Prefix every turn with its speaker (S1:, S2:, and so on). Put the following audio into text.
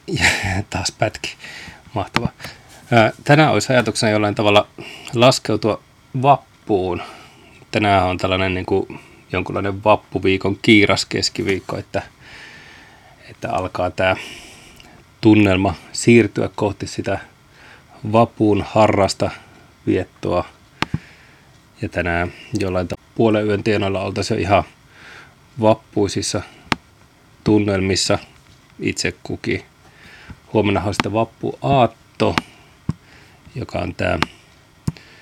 S1: Taas pätki. Mahtava. Tänään olisi ajatuksena jollain tavalla laskeutua vappuun. Tänään on tällainen niin kuin jonkunlainen vappuviikon kiiras keskiviikko, että alkaa tämä tunnelma siirtyä kohti sitä vapun harrasta viettoa. Ja tänään jollain puolen yön tienoilla oltaisiin jo ihan vappuisissa tunnelmissa itse kukin. Huomenna on sitten vappuaatto, joka on tämä